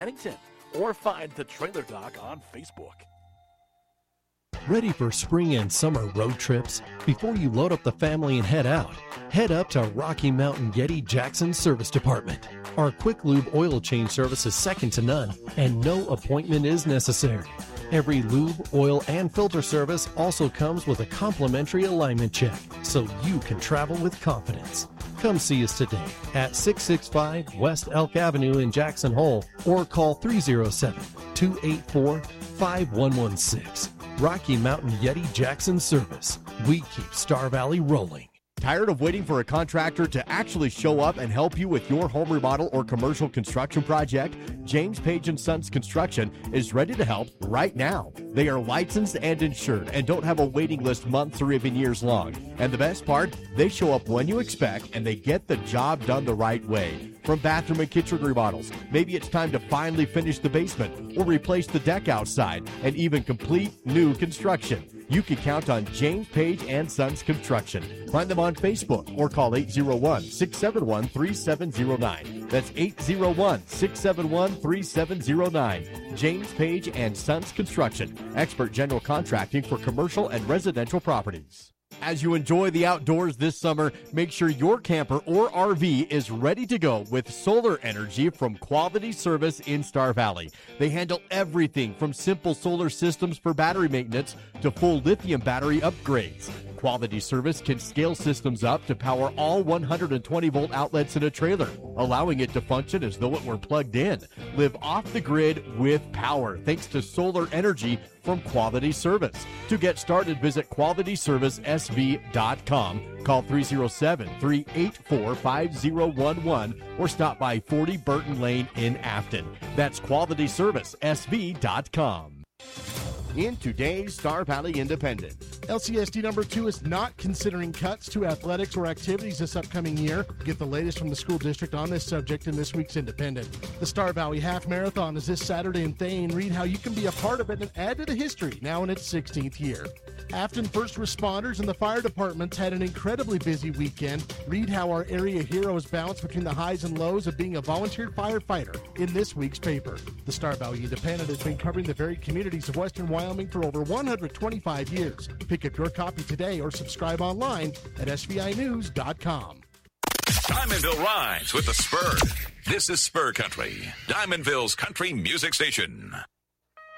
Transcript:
Bennington, or find the Trailer Dock on Facebook. Ready for spring and summer road trips? Before you load up the family and head out, head up to Rocky Mountain Yeti Jackson Service Department. Our quick lube oil change service is second to none, and no appointment is necessary. Every lube, oil, and filter service also comes with a complimentary alignment check, so you can travel with confidence. Come see us today at 665 West Elk Avenue in Jackson Hole, or call 307-284-5116. Rocky Mountain Yeti Jackson Service. We keep Star Valley rolling. Tired of waiting for a contractor to actually show up and help you with your home remodel or commercial construction project? James Page & Sons Construction is ready to help right now. They are licensed and insured and don't have a waiting list months or even years long. And the best part, they show up when you expect and they get the job done the right way. From bathroom and kitchen remodels, maybe it's time to finally finish the basement or replace the deck outside and even complete new construction. You can count on James Page & Sons Construction. Find them on Facebook or call 801-671-3709. That's 801-671-3709. James Page & Sons Construction, expert general contracting for commercial and residential properties. As you enjoy the outdoors this summer, make sure your camper or RV is ready to go with solar energy from Quality Service in Star Valley. They handle everything from simple solar systems for battery maintenance to full lithium battery upgrades. Quality Service can scale systems up to power all 120-volt outlets in a trailer, allowing it to function as though it were plugged in. Live off the grid with power thanks to solar energy from Quality Service. To get started, visit qualityservicesv.com. Call 307-384-5011 or stop by 40 Burton Lane in Afton. That's qualityservicesv.com. In today's Star Valley Independent, LCSD number 2 is not considering cuts to athletics or activities this upcoming year. Get the latest from the school district on this subject in this week's Independent. The Star Valley Half Marathon is this Saturday in Thane. Read how you can be a part of it and add to the history now in its 16th year. Afton first responders and the fire departments had an incredibly busy weekend. Read how our area heroes bounce between the highs and lows of being a volunteer firefighter in this week's paper. The Star Valley Independent has been covering the varied communities of western Wyoming for over 125 years. Pick up your copy today or subscribe online at SVInews.com. Diamondville Rise with the Spur. This is Spur Country, Diamondville's country music station.